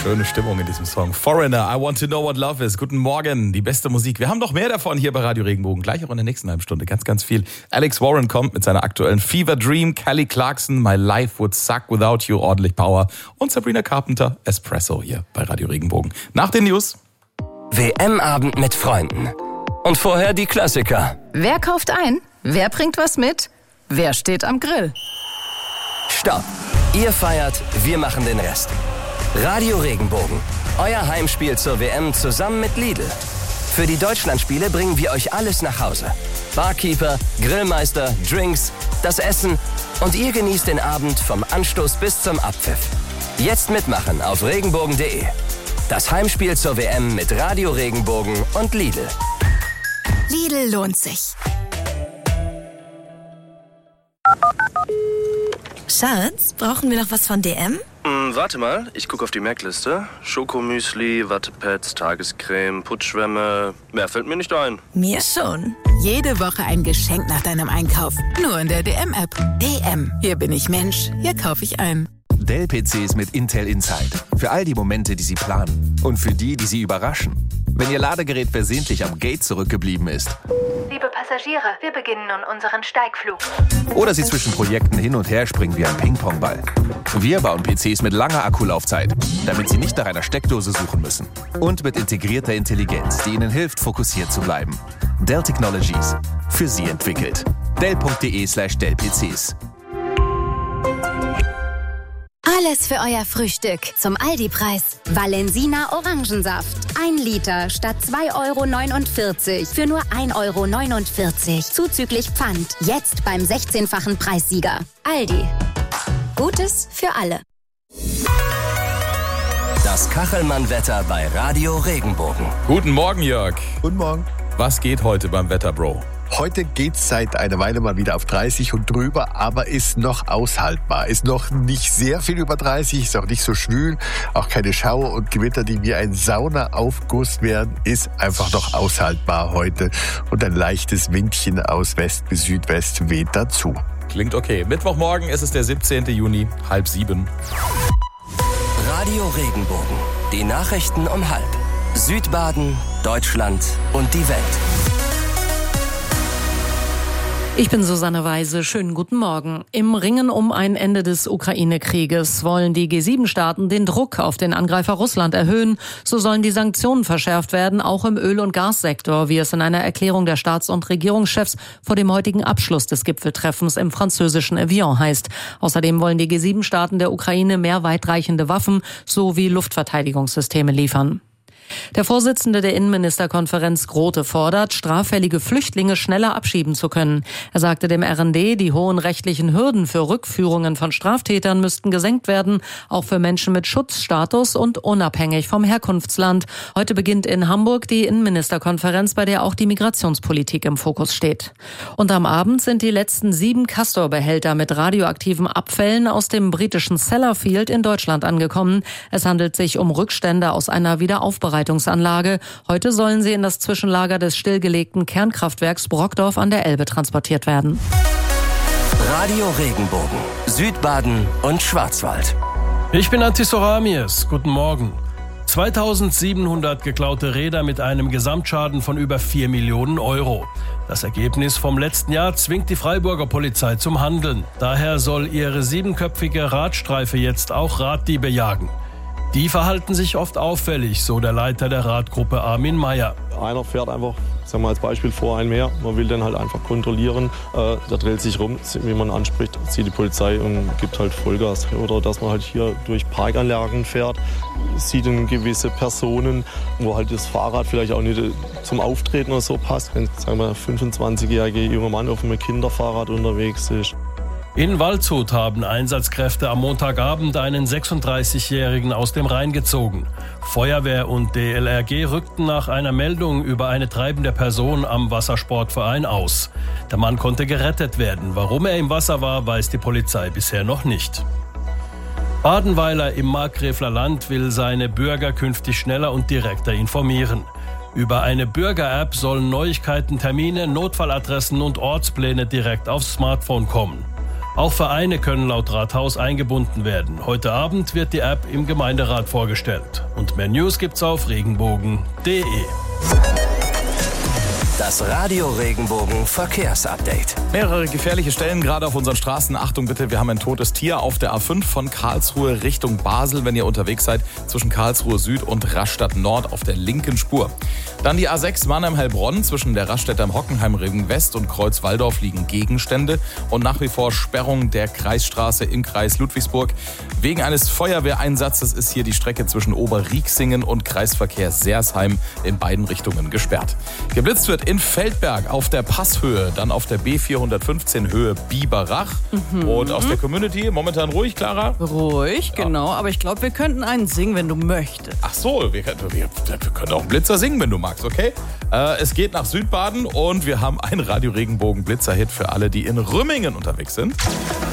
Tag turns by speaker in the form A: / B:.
A: Schöne Stimmung in diesem Song. Foreigner, I want to know what love is. Guten Morgen, die beste Musik. Wir haben noch mehr davon hier bei Radio Regenbogen. Gleich auch in der nächsten halben Stunde. Ganz, ganz viel. Alex Warren kommt mit seiner aktuellen Fever Dream. Kelly Clarkson, My Life Would Suck Without You, ordentlich Power. Und Sabrina Carpenter, Espresso hier bei Radio Regenbogen. Nach den News.
B: WM-Abend mit Freunden. Und vorher die Klassiker.
C: Wer kauft ein? Wer bringt was mit? Wer steht am Grill?
B: Stopp. Ihr feiert, wir machen den Rest. Radio Regenbogen. Euer Heimspiel zur WM zusammen mit Lidl. Für die Deutschlandspiele bringen wir euch alles nach Hause. Barkeeper, Grillmeister, Drinks, das Essen und ihr genießt den Abend vom Anstoß bis zum Abpfiff. Jetzt mitmachen auf regenbogen.de. Das Heimspiel zur WM mit Radio Regenbogen und Lidl.
D: Lidl lohnt sich. Schatz, brauchen wir noch was von DM?
E: Warte mal, ich gucke auf die Merkliste. Schokomüsli, Wattepads, Tagescreme, Putzschwämme. Mehr fällt mir nicht ein.
D: Mir schon.
F: Jede Woche ein Geschenk nach deinem Einkauf. Nur in der DM-App. DM. Hier bin ich Mensch. Hier kaufe ich ein.
G: Dell-PCs mit Intel Inside. Für all die Momente, die Sie planen. Und für die, die Sie überraschen. Wenn Ihr Ladegerät versehentlich am Gate zurückgeblieben ist.
H: Liebe Passagiere, wir beginnen nun unseren Steigflug.
G: Oder Sie zwischen Projekten hin und her springen wie ein Ping-Pong-Ball. Wir bauen PCs mit langer Akkulaufzeit, damit Sie nicht nach einer Steckdose suchen müssen. Und mit integrierter Intelligenz, die Ihnen hilft, fokussiert zu bleiben. Dell Technologies. Für Sie entwickelt. Dell.de/Dell-PCs.
I: Alles für euer Frühstück zum Aldi-Preis. Valensina Orangensaft. 1 Liter statt 2,49 € für nur 1,49 € zuzüglich Pfand. Jetzt beim 16-fachen Preissieger. Aldi. Gutes für alle.
B: Das Kachelmann-Wetter bei Radio Regenbogen.
A: Guten Morgen, Jörg.
J: Guten Morgen.
A: Was geht heute beim Wetter, Bro?
J: Heute geht's seit einer Weile mal wieder auf 30 und drüber, aber ist noch aushaltbar. Ist noch nicht sehr viel über 30, ist auch nicht so schwül, auch keine Schauer und Gewitter, die wie ein Saunaaufguss werden, ist einfach noch aushaltbar heute. Und ein leichtes Windchen aus West bis Südwest weht dazu.
A: Klingt okay. Mittwochmorgen ist es der 17. Juni, 6:30.
B: Radio Regenbogen. Die Nachrichten um 6:30. Südbaden, Deutschland und die Welt.
K: Ich bin Susanne Weise. Schönen guten Morgen. Im Ringen um ein Ende des Ukraine-Krieges wollen die G7-Staaten den Druck auf den Angreifer Russland erhöhen. So sollen die Sanktionen verschärft werden, auch im Öl- und Gassektor, wie es in einer Erklärung der Staats- und Regierungschefs vor dem heutigen Abschluss des Gipfeltreffens im französischen Evian heißt. Außerdem wollen die G7-Staaten der Ukraine mehr weitreichende Waffen sowie Luftverteidigungssysteme liefern. Der Vorsitzende der Innenministerkonferenz Grote fordert, straffällige Flüchtlinge schneller abschieben zu können. Er sagte dem RND, die hohen rechtlichen Hürden für Rückführungen von Straftätern müssten gesenkt werden, auch für Menschen mit Schutzstatus und unabhängig vom Herkunftsland. Heute beginnt in Hamburg die Innenministerkonferenz, bei der auch die Migrationspolitik im Fokus steht. Und am Abend sind die letzten 7 Castor-Behälter mit radioaktiven Abfällen aus dem britischen Sellafield in Deutschland angekommen. Es handelt sich um Rückstände aus einer Wiederaufbereitung. Heute sollen sie in das Zwischenlager des stillgelegten Kernkraftwerks Brockdorf an der Elbe transportiert werden.
B: Radio Regenbogen, Südbaden und Schwarzwald.
L: Ich bin Antisoramies. Guten Morgen. 2700 geklaute Räder mit einem Gesamtschaden von über 4 Millionen Euro. Das Ergebnis vom letzten Jahr zwingt die Freiburger Polizei zum Handeln. Daher soll ihre 7-köpfige Radstreife jetzt auch Raddiebe jagen. Die verhalten sich oft auffällig, so der Leiter der Radgruppe Armin Meyer.
M: Einer fährt einfach, sagen wir als Beispiel, vor einem her. Man will dann halt einfach kontrollieren. Der dreht sich rum, wie man anspricht, zieht die Polizei und gibt halt Vollgas. Oder dass man halt hier durch Parkanlagen fährt, sieht dann gewisse Personen, wo halt das Fahrrad vielleicht auch nicht zum Auftreten oder so passt. Wenn, sagen wir, ein 25-jähriger junger Mann auf einem Kinderfahrrad unterwegs ist.
L: In Waldshut haben Einsatzkräfte am Montagabend einen 36-Jährigen aus dem Rhein gezogen. Feuerwehr und DLRG rückten nach einer Meldung über eine treibende Person am Wassersportverein aus. Der Mann konnte gerettet werden. Warum er im Wasser war, weiß die Polizei bisher noch nicht. Badenweiler im Markgräfler Land will seine Bürger künftig schneller und direkter informieren. Über eine Bürger-App sollen Neuigkeiten, Termine, Notfalladressen und Ortspläne direkt aufs Smartphone kommen. Auch Vereine können laut Rathaus eingebunden werden. Heute Abend wird die App im Gemeinderat vorgestellt. Und mehr News gibt's auf regenbogen.de.
B: Das Radio Regenbogen Verkehrsupdate.
A: Mehrere gefährliche Stellen gerade auf unseren Straßen. Achtung bitte, wir haben ein totes Tier auf der A5 von Karlsruhe Richtung Basel, wenn ihr unterwegs seid, zwischen Karlsruhe Süd und Rastatt Nord auf der linken Spur. Dann die A6 Mannheim-Heilbronn, zwischen der Raststätter am Hockenheimring West und Kreuz-Walldorf liegen Gegenstände und nach wie vor Sperrung der Kreisstraße im Kreis Ludwigsburg. Wegen eines Feuerwehreinsatzes ist hier die Strecke zwischen Oberrieksingen und Kreisverkehr Sersheim in beiden Richtungen gesperrt. Geblitzt wird in Feldberg auf der Passhöhe, dann auf der B415 Höhe Biberach. Und aus der Community momentan ruhig, Clara?
N: Ruhig, genau. Aber ich glaube, wir könnten einen singen, wenn du möchtest.
A: Ach so, wir können auch einen Blitzer singen, wenn du magst, okay? Es geht nach Südbaden und wir haben einen Radio Regenbogen Blitzer-Hit für alle, die in Rümmingen unterwegs sind.